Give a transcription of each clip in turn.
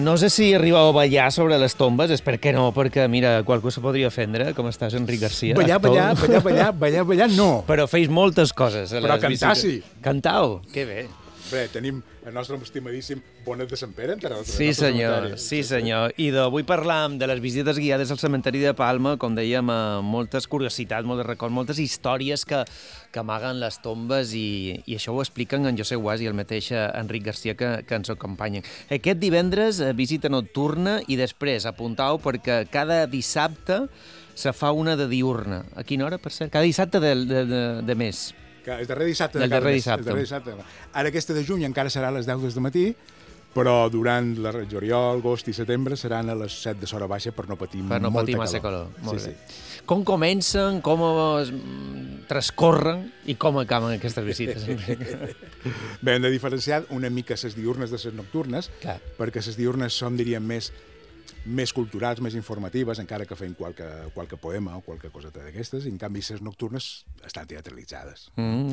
No sé si arribeu a ballar sobre les tombes, espero que no, perquè, mira, qualcú se podria ofendre, com estàs, Enric Garcia. Ballar, no. Però feis moltes coses. Però cantar sí. Cantau, que bé. Bé, tenim el nostre estimadíssim Bonet de Sant Pere, entre altres. Sí, senyor, sí, senyor. I avui parlam de les visites guiades al cementeri de Palma, com dèiem, moltes curiositats, molts records, moltes històries que amaguen les tombes i això ho expliquen en José Guas i el mateix Enric Garcia que ens acompanyen. Aquest divendres visita nocturna i després apuntau perquè cada dissabte se fa una de diurna. A quina hora, per cert? Cada dissabte de mes. El darrer dissabte. El darrer dissabte. Ara aquesta de juny encara serà a les 10 del matí, però durant la juliol, agost i setembre seran a les 7 de l'hora baixa per no patir massa calor. Molt bé. Com comencen, com transcorren i com acaben aquestes visites? Bé, hem de diferenciar una mica les diurnes de les nocturnes, perquè les diurnes són, diríem, més culturals, més informatives, encara que feim qualque poema o qualque coseta d'aquestes, i en canvi les nocturnes estan teatralitzades.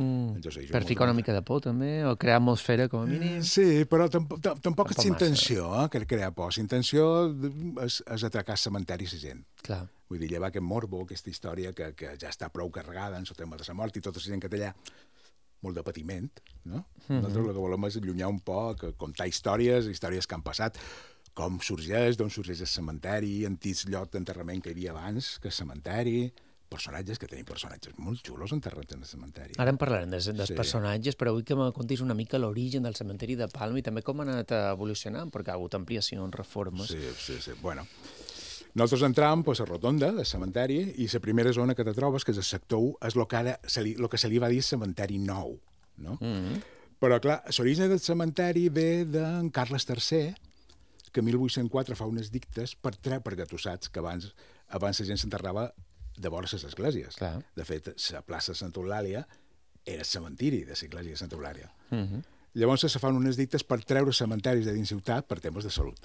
Per ficar una mica de por, també? O crear atmosfera, com a mínim? Sí, però tampoc és intenció, crear por. L'intenció és atracar el cementeri a la gent. Clar. Vull dir, llevar aquest morbo, aquesta història que ja està prou carregada en el tema de la mort i tota la gent que té allà molt de patiment, no? Nosaltres el que volem és allunyar un poc, contar històries que han passat, com sorgeix, d'on sorgeix el cementeri, antics llocs d'enterrament que hi havia abans que el cementeri, personatges, que tenim personatges molt xulos enterrats en el cementeri. Ara en parlarem dels personatges, però vull que me contis una mica l'origen del cementeri de Palma i també com ha anat evolucionant, perquè ha hagut ampliacions, reformes. Sí. Bueno, nosaltres entram a la rotonda del cementeri i la primera zona que te trobes, que és el sector 1, és el que se li va dir cementeri nou, no? Però, clar, l'origen del cementeri ve d'en Carles III, que 1804 fa unes dictes perquè tu saps que abans la gent s'enterrava de vora les esglésies. Clar. De fet, la plaça de Santa Eulàlia era el cementiri de l'església de Santa Eulàlia. Llavors se fan unes dictes per treure cementaris de dins ciutat per temes de salut.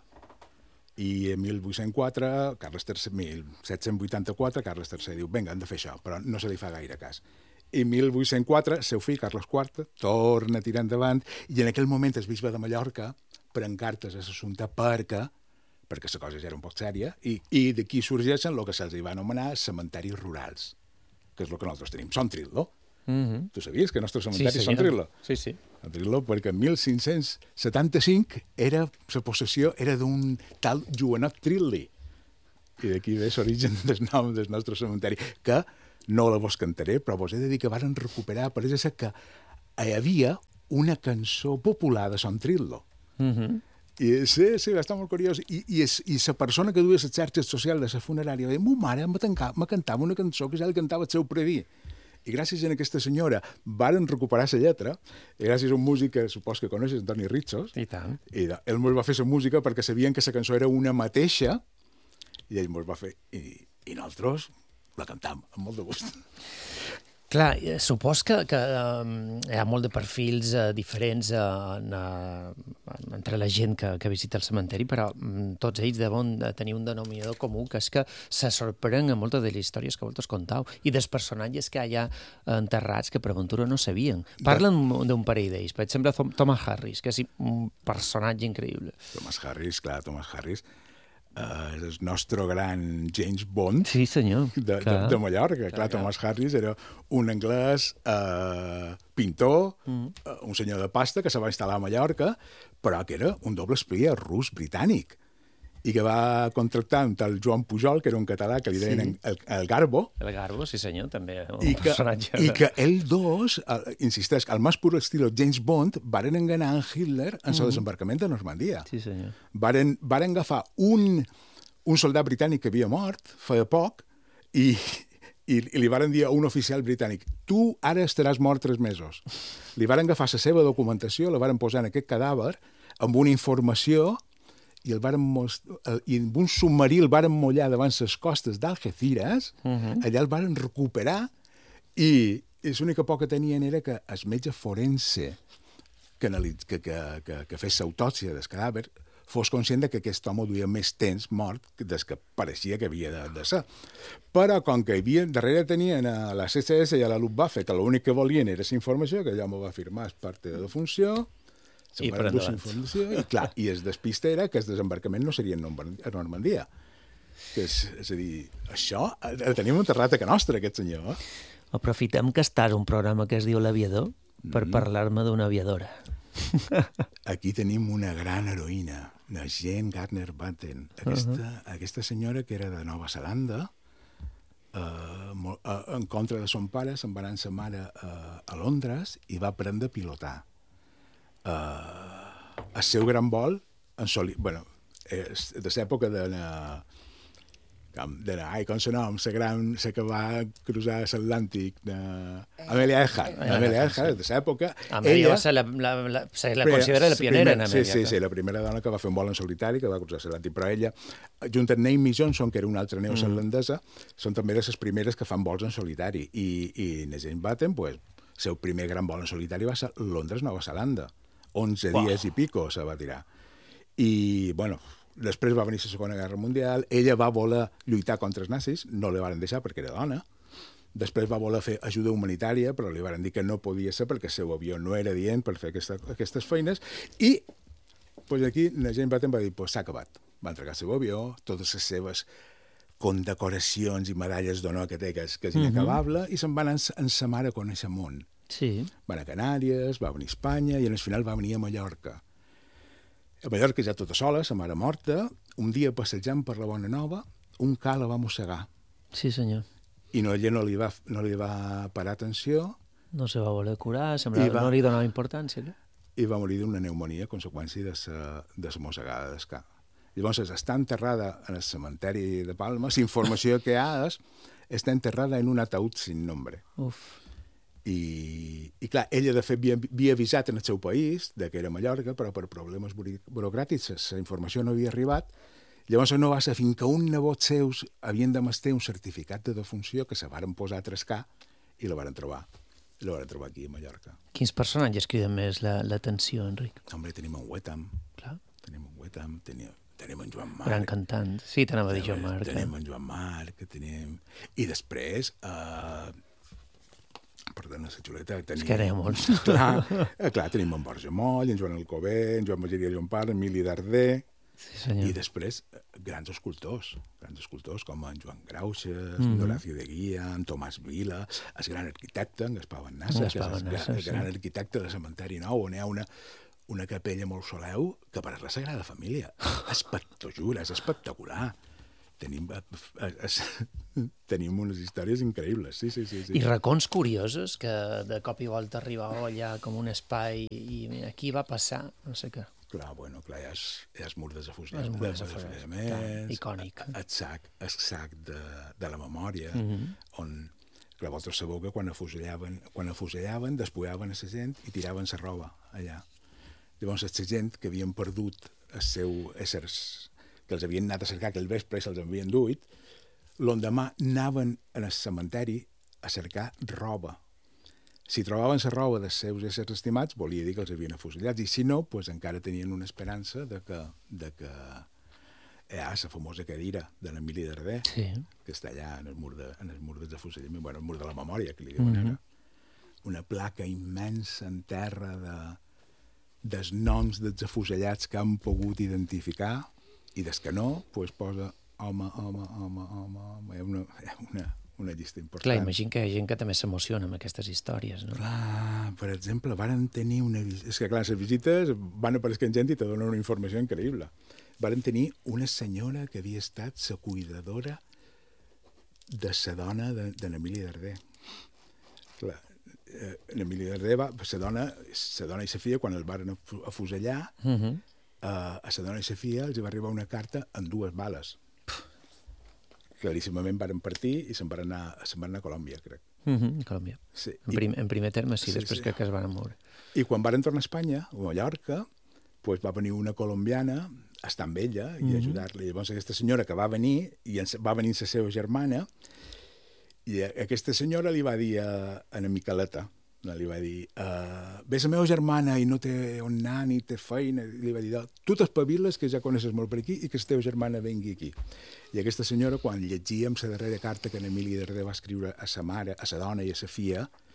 I en 1804, 1784, Carles III diu, vinga, hem de fer això, però no se li fa gaire cas. I en 1804, el seu fill, Carles IV, torna a tirar endavant, i en aquell moment el bisbe de Mallorca pren cartes a l'assumpte perquè la cosa ja era un poc sèria, i d'aquí sorgeixen el que se'ls va anomenar cementaris rurals, que és el que nosaltres tenim. Són Trillo. Tu sabies que els nostres cementaris són Trillo? Sí. Són Trillo perquè en 1575 la possessió era d'un tal Joanot Trilli. I d'aquí ve l'origen del nom del nostre cementeri, que no la vos cantaré, però vos he de dir que varen recuperar, pareix ser que hi havia una cançó popular de Son Trillo. I sí, va estar molt curiós. I la persona que duia les xarxes socials de la funerària va dir, ma mare me cantava una cançó que ja li cantava el seu predí. I gràcies a aquesta senyora varen recuperar la lletra, i gràcies a un músic que supos que coneixes, Antoni Ritsos, i tant. I ell mos va fer la música perquè sabien que la cançó era una mateixa, i ell mos va fer, i nosaltres la cantam amb molt de gust. Clar, supos que hi ha molt de perfils diferents entre la gent que visita el cementeri, però tots ells deuen tenir un denominador comú, que és que se sorprenen amb moltes de les històries que vosaltres contau i dels personatges que hi ha enterrats que per aventura no sabien. Parlen d'un parell d'ells, per exemple, Thomas Harris, que és un personatge increïble. Thomas Harris és el nostre gran James Bond, sí, senyor, de Mallorca. Clar, Thomas Harris era un anglès pintor, un senyor de pasta que se va instal·lar a Mallorca, però que era un doble espia rus-britànic i que va contractar un tal Joan Pujol, que era un català, que li deien el Garbo. El Garbo, sí senyor, també. I que ells dos, insisteix, al més pur estil James Bond, varen enganar en Hitler en el desembarcament de Normandia. Sí senyor. Varen agafar un soldat britànic que havia mort feia poc i li varen dir a un oficial britànic, tu ara estaràs mort 3 mesos. Li varen agafar la seva documentació, la varen posar en aquest cadàver amb una informació i amb un submarí el varen mullar davant les costes d'Algeciras, allà el varen recuperar i l'única por que tenien era que el metge forense que fes l'autòpsia del cadàver fos conscient que aquest home duia més temps mort des que pareixia que havia de ser. Però com que darrere tenien a la CSS i a la Luftwaffe, que l'únic que volien era la informació, que ja m'ho va afirmar, és part de la funció, I per endavant. Informació, i clar, i el despiste era que el desembarcament no seria a Normandia. Que és a dir, això el tenim enterrat a que nostra, aquest senyor. Aprofitem que estàs un programa que es diu L'Aviador per parlar-me d'una aviadora. Aquí tenim una gran heroïna, la Jane Gardner Batten. Aquesta senyora que era de Nova Zelanda, en contra de son pare, se'n va anar amb sa mare a Londres i va aprendre a pilotar. El seu gran vol, bueno, de l'època com se nom, la que va cruzar l'Atlàntic, Amelia Earhart. Amelia Earhart, de l'època. Amelia va ser se la considera la pionera en Amèrica. Sí, la primera dona que va fer un vol en solitari, que va cruzar l'Atlàntic, però ella, junt amb Amy Johnson, que era una altra neozelandesa, són també de les primeres que fan vols en solitari. I Jane Batten, el seu primer gran vol en solitari va ser Londres-Nova Zelanda. 11 dies i pico se va tirar. I, bueno, després va venir la Segona Guerra Mundial, ella va voler lluitar contra els nazis, no li van deixar perquè era dona, després va voler fer ajuda humanitària, però li van dir que no podia ser perquè el seu avió no era adient per fer aquestes feines, i aquí la gent va dir, s'ha acabat. Va entregar el seu avió, totes les seves condecoracions i medalles d'honor que té, que és inacabable, i se'n va anar amb sa mare a conèixer el món. Sí. Va anar a Canàries, va venir a Espanya, i al final va venir a Mallorca. A Mallorca ja tota sola, sa mare morta, un dia passejant per la Bona Nova, un ca la va mossegar. Sí, senyor. I ella no li va parar atenció. No se va voler curar, no li donava importància. No? I va morir d'una pneumonia a conseqüència de la mossegada del ca. Llavors, està enterrada en el cementeri de Palma. La informació que hi ha està enterrada en un ataúd sin nombre. Uf. I clar, ella de fet havia avisat en el seu país que era Mallorca, però per problemes burocràtics la informació no havia arribat. Llavors no va ser fins que un nebot seus havien de mestir un certificat de defunció que se varen posar a trascar i la varen trobar. I la varen trobar aquí a Mallorca. Quins personatges criden més l'atenció, Enric? Home, tenim en Wetham. Clar. Tenim en Wetham, tenim en Joan Marc. Gran cantant. Sí, t'anava a dir Joan Marc. Tenim en Joan Marc, i després... Perdona, la xuleta. És que era molts. Clar, tenim en Borja Moll, en Joan Alcover, en Joan Mageria Llompart, en Emili Darder, sí, senyor. I després grans escultors com en Joan Grauges, en Horacio de Guía, en Tomàs Vila, el gran arquitecte, en Gaspar Bannassa, el gran arquitecte del Cementeri Nou, on hi ha una capella molt soleu que per la Sagrada Família. T'ho juro, és espectacular. Tenim unes històries increïbles, sí. I racons curiosos, que de cop i volta arribava allà com un espai i aquí va passar, no sé què. Clar, hi ha el mur dels afusellament, icònic. El sac de la memòria, on clar, vosaltres sabeu que quan afusellaven, despullaven a la gent i tiraven la roba allà. Llavors, la gent que havien perdut els seus éssers que els havien anat a cercar aquell vespre i se'ls havien duit, l'endemà anaven al cementeri a cercar roba. Si trobaven la roba dels seus éssers estimats, volia dir que els havien afusellat, i si no, encara tenien una esperança de que la famosa cadira de l'Emili Darder, que està allà en el mur dels afusellament, el mur de la memòria, que li diuen ara, una placa immensa en terra dels noms dels afusellats que han pogut identificar, i des que no, posa home, una llista important. Clar, imagino que hi ha gent que també s'emociona amb aquestes històries, no? Clar, per exemple, varen tenir una visita... És que, clar, les visites van apareixent gent i te donen una informació increïble. Varen tenir una senyora que havia estat la cuidadora de la dona de l'Emili Darder. Clar, l'Emili Darder la dona i la filla, quan el varen afusellar, a la dona i la filla els va arribar una carta amb 2 bales. Claríssimament varen partir i se'n van anar a Colòmbia, crec. Colòmbia. Sí. En primer terme, sí, després crec que es van moure. I quan varen tornar a Espanya, a Mallorca, va venir una colombiana a estar amb ella i ajudar-la. Llavors aquesta senyora que va venir, i va venir la seva germana, i aquesta senyora li va dir a la Miqueleta, li va dir, ves la meva germana i no té on anar ni té feina, li va dir, tu t'espaviles que ja coneixes molt per aquí i que la teva germana vengui aquí. I aquesta senyora, quan llegíem la darrera carta que l'Emili Darder va escriure a sa mare, a sa dona i a sa filla,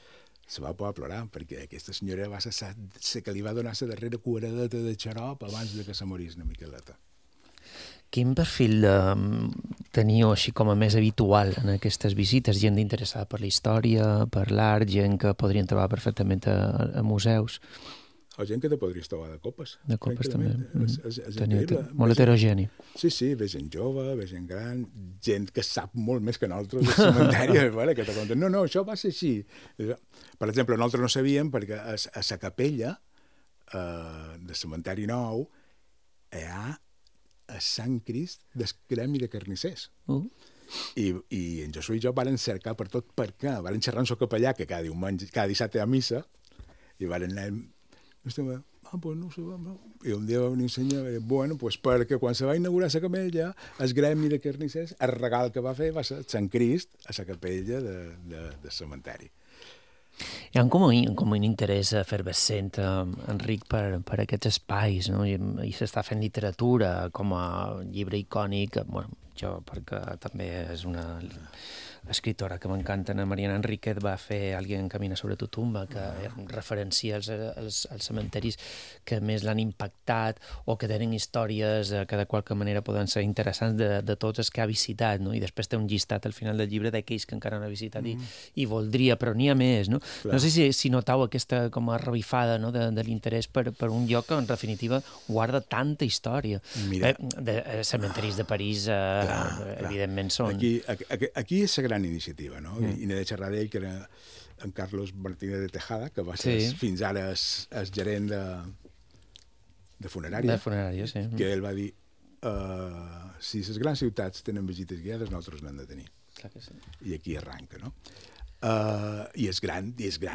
se va poder plorar, perquè aquesta senyora va ser la que li va donar la darrera curadeta de xarop abans de que se morís una miqueleta. Quin perfil teniu així com a més habitual en aquestes visites? Gent interessada per la història, per l'art, gent que podrien trobar perfectament a museus? O gent que te podries trobar de copes. De copes també. És increïble. Molt heterogeni. Sí, ve gent jove, ve gent gran, gent que sap molt més que nosaltres del cementeri, que te conten, no, això va ser així. Per exemple, nosaltres no sabíem perquè a la capella del cementeri nou hi ha a Sant Crist del gremi de carnissers. I en Josué i jo varen cercar per tot per què. Varen xerrar amb el capellà, que cada dissabte hi ha missa, i varen anar... pues no sé, i un dia va venir un senyor i va dir, bueno, pues perquè quan se va inaugurar la capella, el gremi de carnissers, el regal que va fer va ser Sant Crist a la capella del cementeri. Hi ha com un interès efervescent, Enric, per aquests espais, no? I s'està fent literatura com a llibre icònic, bueno, jo perquè també és una escriptora que m'encanta, Mariana Enríquez, va fer Alguien camina sobre tu tumba, que referencia els cementeris que més l'han impactat o que tenen històries que de qualque manera poden ser interessants de tots els que ha visitat, no? I després té un llistat al final del llibre d'aquells que encara no ha visitat i voldria, però n'hi ha més, no? Clar. No sé si notau aquesta com a revifada, no? de l'interès per un lloc que en definitiva guarda tanta història. Mira, cementeris de París evidentment són... Aquí és la gran iniciativa, no? I n'he de xerrar d'ell, que era en Carlos Martínez de Tejada, que va ser fins ara el gerent de funerària. De funerària, sí. Que ell va dir, si les grans ciutats tenen visites guiades, nosaltres n'hem de tenir. Clar que sí. I aquí arranca, no? I és gran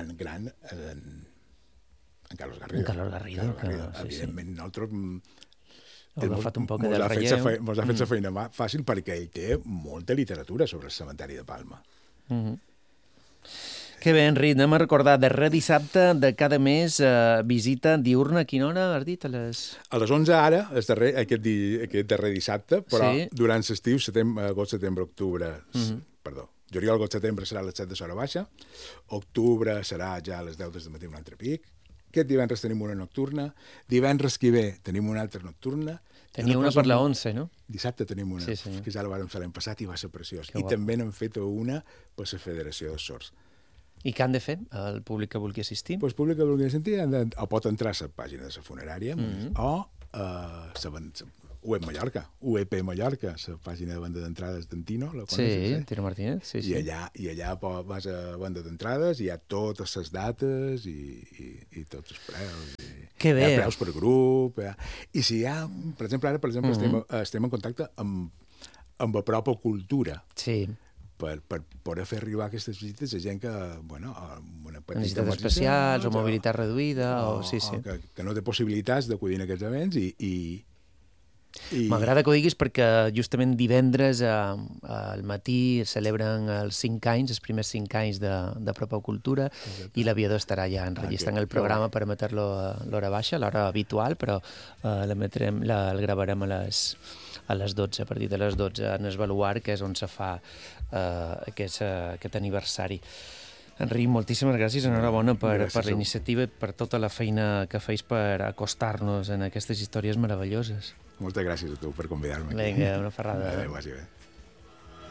en Carlos Garrido. En Carlos Garrido. Evidentment, nosaltres... Ha agafat un poc de relleu. Mos ha fet la feina fàcil perquè ell té molta literatura sobre el cementeri de Palma. Que bé, Enric, anem a recordar darrer dissabte de cada mes, visita diurna, a quina hora has dit? A les 11 ara, aquest darrer dissabte, però durant l'estiu, agost, setembre, octubre... Perdó, juliol, agost, setembre serà a les 7 de l'hora baixa, octubre serà ja a les 10 del matí, un altre pic. Aquest divendres tenim una nocturna, divendres que ve tenim una altra nocturna. Tenia una per la 11, no? Dissabte tenim una, que ja la vam fer l'any passat i va ser preciós. I també n'hem fet una per la Federació de Sords. I què han de fer el públic que vulgui assistir? El públic que vulgui assistir o pot entrar a la pàgina de la funerària o UEP Mallorca, UEP Mallorca, la pàgina de venda d'entrades d'Antino. Sí, Tino Martínez, sí. I allà vas a venda d'entrades i hi ha totes les dates i tots els preus. Que bé. Hi ha preus per grup. I si hi ha, per exemple, estem en contacte amb Apropa Cultura. Sí. Per poder fer arribar aquestes visites a gent que, bueno, amb una petita necessitats especials o mobilitat reduïda que no té possibilitats d'acudir a aquests events i m'agrada que ho diguis perquè justament divendres al matí celebren els 5 anys, els primers 5 anys de Propa Cultura. Exacte. I l'aviador estarà ja enregistrant el programa per emetre-lo a l'hora baixa, a l'hora habitual, però el gravarem a les 12, a partir de les 12 en el Baluard, que és on se fa aquest aniversari. Enric, moltíssimes gràcies, enhorabona per la iniciativa i per tota la feina que feis per acostar-nos en aquestes històries meravelloses. Moltes gràcies a tu per convidar-me. Vinga, una ferrada. Adéu, vagi bé.